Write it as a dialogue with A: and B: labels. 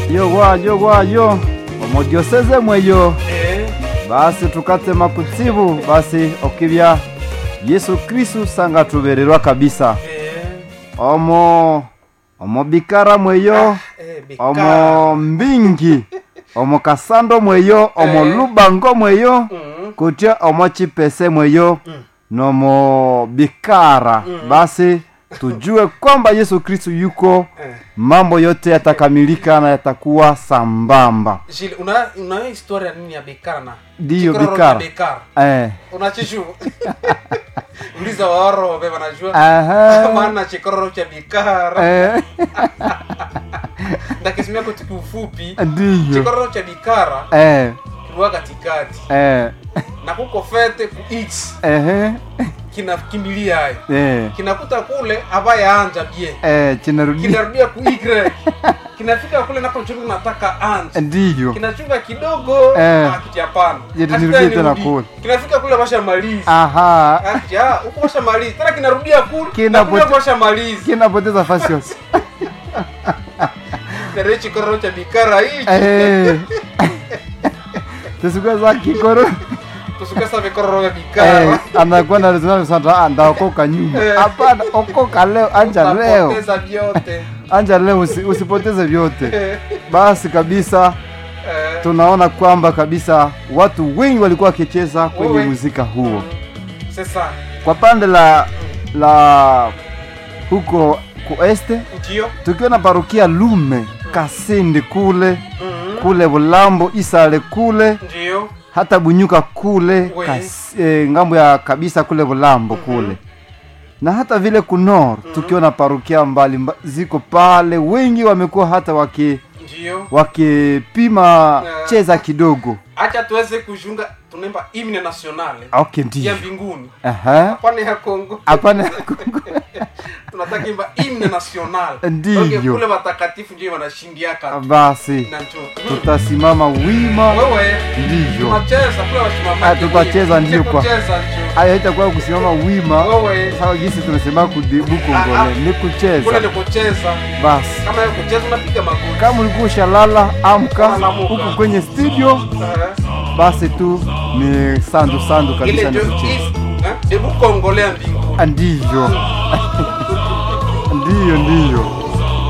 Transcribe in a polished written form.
A: yo omodioseze mweyo basi tukate makutsibu basi okibya Yesu Kristu sanga tubererwa kabisa omo bikara mweyo omo mbingi omo kasando mweyo omo lubango mweyo kutia omo chipese mweyo nomo bikara basi tujue kwamba Yesu Kristu yuko mambo yote yatakamilika na yatakuwa sambamba.
B: Jile, una historia nini ya bikara na?
A: Dio bikara.
B: Unachishu. Uliza waro wabeba najua. Maana chikororo cha bikara. Ndakisimia kwa tuki ufupi.
A: Dio.
B: Chikororo cha bikara. Kiluwa katikati. Na kuko fete ku X. Kinakimbilia hayo. Kinakuta kule abaya anja bie. Kinarudia ku Y. Kinafika kule nako chungu nataka anja.
A: Ndio.
B: Kinachunga kidogo akijapana.
A: Nirudie tena kule.
B: Kinafika kule basha malizi. Huko basha malizi. Tena kinarudia kule. Kinapotea basha malizi.
A: Kinapoteza fasi yose.
B: Terechi korocha bikara hii.
A: Tusukaza kikoro.
B: Tusukaza mikororo ya bikara.
A: Anakuwa na rezonano santa ndaokoka nyuma. Hapana, okoka leo, anja leo.
B: Usipoteza vyote.
A: Anja leo usipoteze vyote. Basi kabisa tunaona kwamba kabisa watu wengi walikuwa wakicheza kwenye muzika huo.
B: Sasa
A: kwa pande la huko kueste tukiona parokia Lume Kasindi kule kule Bulambo Isale kule
B: ndio
A: hata Bunyuka kule ngambo ya kabisa kule Bulambo kule na hata vile kunor tukiona parokia mbali ziko pale wengi wamekuwa hata wakipima cheza kidogo.
B: Acha tuweze kujunga tunaimba himne nationale.
A: Okay, ndio.
B: Ya mbinguni. Hapana ya Kongo. Tunataka imba himne nationale.
A: Ndio.
B: Kule watakatifu ndio wanashindiaka.
A: Basi. Tutasimama wima.
B: Wewe.
A: Ndio.
B: Tunacheza kule wasimama.
A: Tutacheza ndio kwa. Haya itakuwa kusimama wima.
B: Wewe.
A: Sawa jinsi tunasema kudibu Kongole. Ni kucheza.
B: Kule ni kucheza.
A: Basi.
B: Kama ya kucheza unapiga magoti.
A: Kama ulikuwa ushalala amka huko kwenye studio. Basi tu ni sandu kabisa ni kucheza.
B: Debu Kongole mbingu.
A: Ndio. Ndio.